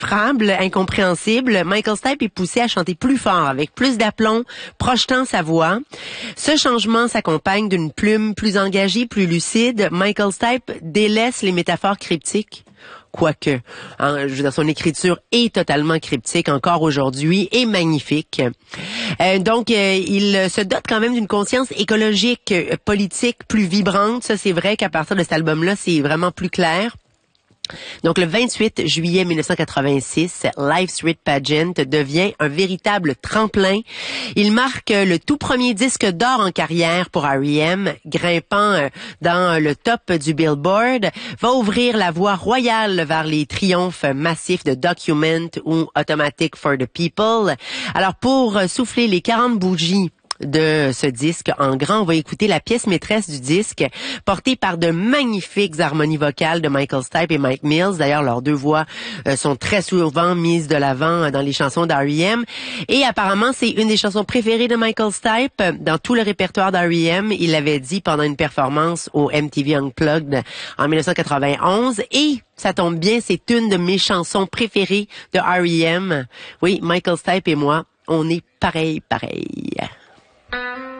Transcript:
inexprimable, incompréhensible, Michael Stipe est poussé à chanter plus fort, avec plus d'aplomb, projetant sa voix. Ce changement s'accompagne d'une plume plus engagée, plus lucide. Michael Stipe délaisse les métaphores cryptiques. Quoique, je veux dire, son écriture est totalement cryptique encore aujourd'hui et magnifique. Donc, il se dote quand même d'une conscience écologique, politique plus vibrante. Ça, c'est vrai qu'à partir de cet album-là, c'est vraiment plus clair. Donc, le 28 juillet 1986, Life's Street Pageant devient un véritable tremplin. Il marque le tout premier disque d'or en carrière pour R.E.M., grimpant dans le top du Billboard, va ouvrir la voie royale vers les triomphes massifs de Document ou Automatic for the People. Alors, pour souffler les 40 bougies de ce disque en grand, on va écouter la pièce maîtresse du disque, portée par de magnifiques harmonies vocales de Michael Stipe et Mike Mills. D'ailleurs, leurs deux voix sont très souvent mises de l'avant dans les chansons d'R.E.M. Et apparemment, c'est une des chansons préférées de Michael Stipe dans tout le répertoire d'R.E.M. Il l'avait dit pendant une performance au MTV Unplugged en 1991. Et ça tombe bien, c'est une de mes chansons préférées de R.E.M. Oui, Michael Stipe et moi, on est pareil.